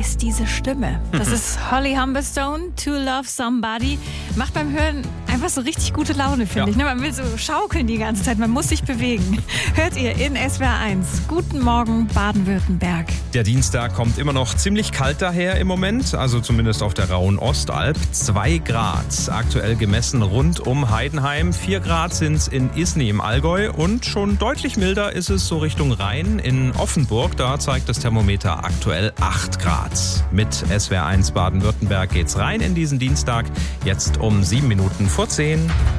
ist diese Stimme? Das ist Holly Humberstone, To Love Somebody. Macht beim Hören einfach so richtig gute Laune, finde ich. Man will so schaukeln die ganze Zeit, man muss sich bewegen. Hört ihr in SWR 1. Guten Morgen, Baden-Württemberg. Der Dienstag kommt immer noch ziemlich kalt daher im Moment, also zumindest auf der rauen Ostalb. 2 Grad aktuell gemessen rund um Heidenheim. 4 Grad sind es in Isny im Allgäu und schon deutlich milder ist es so Richtung Rhein in Offenburg. Da zeigt das Thermometer aktuell 8 Grad. Mit SWR 1 Baden-Württemberg geht's rein in diesen Dienstag. Jetzt um 7 Minuten vor 10.